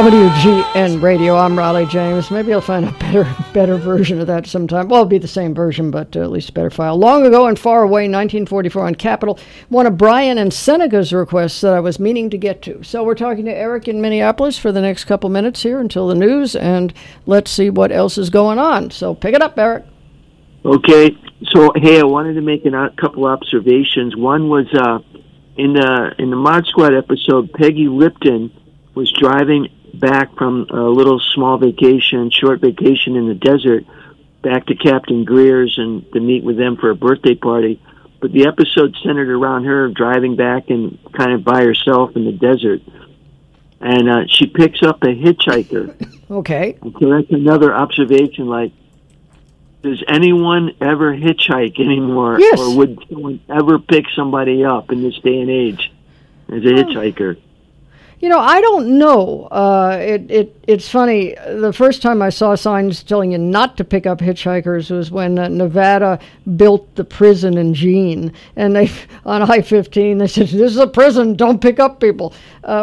WGN Radio. I'm Raleigh James. Maybe I'll find a better version of that sometime. Well, it'll be the same version, but at least a better file. Long ago and far away, 1944 on Capitol, one of Brian and Seneca's requests that I was meaning to get to. So we're talking to Eric in Minneapolis for the next couple minutes here until the news, and let's see what else is going on. So pick it up, Eric. Okay. So, hey, I wanted to make a couple observations. One was in the Mod Squad episode, Peggy Lipton was driving back from a little short vacation in the desert, back to Captain Greer's and to meet with them for a birthday party. But the episode centered around her driving back and kind of by herself in the desert. And she picks up a hitchhiker. Okay. And so that's another observation, like, does anyone ever hitchhike anymore? Yes. Or would someone ever pick somebody up in this day and age as a hitchhiker? You know, I don't know. It's funny. The first time I saw signs telling you not to pick up hitchhikers was when Nevada built the prison in Jean, and they on I-15 they said, "This is a prison. Don't pick up people."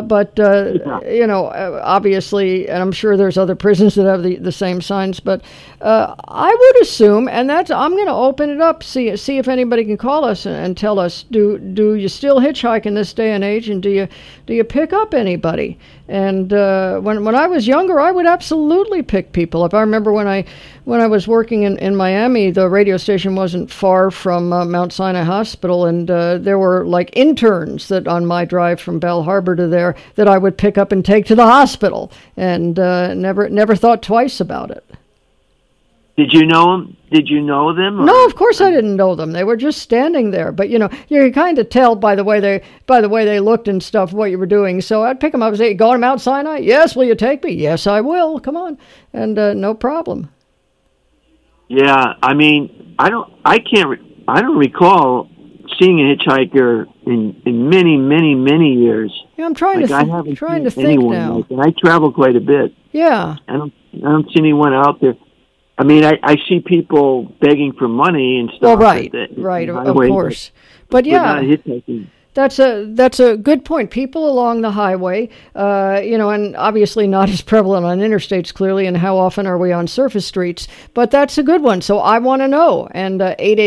You know, obviously, and I'm sure there's other prisons that have the same signs. But I would assume, and I'm going to open it up, see if anybody can call us and tell us, do you still hitchhike in this day and age, and do you pick up anybody? And when I was younger, I would absolutely pick people up. I remember when I was working in Miami, the radio station wasn't far from Mount Sinai Hospital, and there were like interns that on my drive from Bell Harbor to there that I would pick up and take to the hospital, and never thought twice about it. Did you know them? Did you know them? Or? No, of course I didn't know them. They were just standing there. But you know, you could kind of tell by the way they looked and stuff what you were doing. So I'd pick them up and say, "Going to Mount Sinai? Yes. Will you take me? Yes, I will. Come on." And no problem. Yeah, I mean, I don't recall seeing a hitchhiker in many years. Yeah, I'm trying to think now. And I travel quite a bit. Yeah. I don't see anyone out there. I mean, I see people begging for money and stuff. Well, right, of course. But yeah, not hitchhiking. That's a good point. People along the highway, you know, and obviously not as prevalent on interstates, clearly, and how often are we on surface streets? But that's a good one. So I want to know. And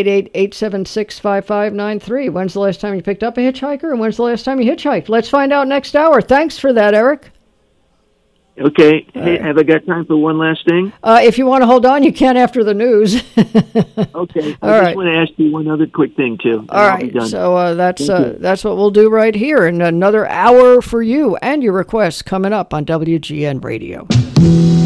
888-876-5593. When's the last time you picked up a hitchhiker, and when's the last time you hitchhiked? Let's find out next hour. Thanks for that, Eric. Okay. Hey, have I got time for one last thing? If you want to hold on, you can after the news. Okay. I just want to ask you one other quick thing, too. All right. So that's what we'll do right here. And another hour for you and your requests coming up on WGN Radio.